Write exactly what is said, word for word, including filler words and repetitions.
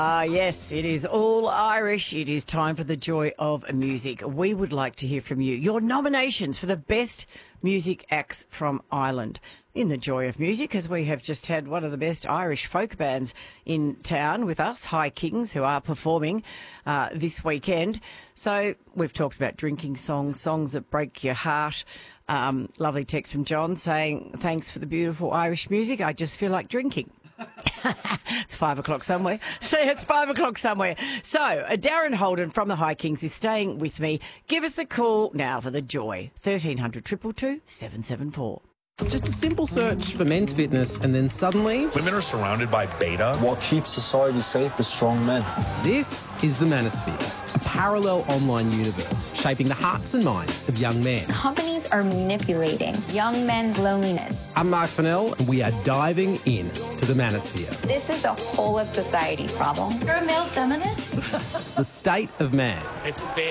Ah, yes, it is all Irish. It is time for the joy of music. We would like to hear from you. Your nominations for the best music acts from Ireland. In the joy of music, as we have just had one of the best Irish folk bands in town with us, High Kings, who are performing uh, this weekend. So we've talked about drinking songs, songs that break your heart. Um, lovely text from John saying, thanks for the beautiful Irish music. I just feel like drinking. It's five o'clock somewhere. So it's five o'clock somewhere. So uh, Darren Holden from the High Kings is staying with me. Give us a call now for the joy. thirteen hundred, two two two, seven seven four. Just a simple search for men's fitness and then suddenly... Women are surrounded by beta. What keeps society safe is strong men. This is the Manosphere, a parallel online universe shaping the hearts and minds of young men. Companies are manipulating young men's loneliness. I'm Mark Fennell and we are diving in to the Manosphere. This is a whole of society problem. You're a male feminist? The state of man. It's big.